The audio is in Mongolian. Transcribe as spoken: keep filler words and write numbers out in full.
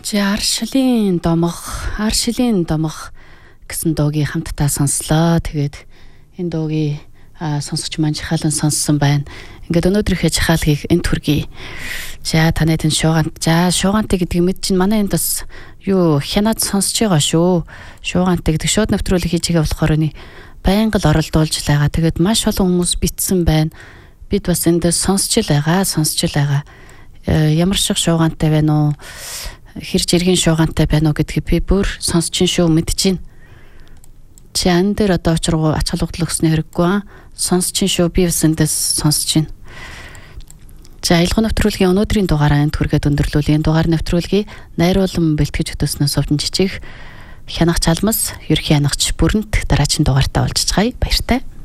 За аршилын домох, аршилын домох гэсэн дуугийг хамтдаа сонслоо. Тэгээд энэ дуугийг сонсогч маань жахаалан сонссон байна. Ингээд өнөөдрийнхээ жахаалгийг энд хүргэе. За таны тэн шуугант. За шуугант гэдэг мэд чинь манай энд бас юу хянаад сонсож байгаа шүү. Шуугант гэдэг шууд нэвтрүүлэг хийж байгаа болохоор нэг байнга л оролдуулж байгаа. Тэгээд маш олон хүмүүс битсэн байна. Бид бас энд сонсч л байгаа, сонсч л байгаа. Ямар шиг шуугантай байна уу? Хэр жиргэн шуугантай байна уу гэдгийг би бүр сонсч шүү, мэдэж байна. Чи ан дээр одоо очроо ач холбогдол өгсөний хэрэггүй. Сонсч шүү, би бас эндээс сонсч байна. За аялга нэвтрүүлгийн өнөөдрийн дугаараа энд хүргээд өндөрлүүлээ. Энэ дугаар нэвтрүүлгийг найруулан бэлтгэж хөтөснөөс овдон жижиг хянагч алмас, ерхий хянагч бүрэнт дараагийн дугаартаа олжчихъя. Баяртай.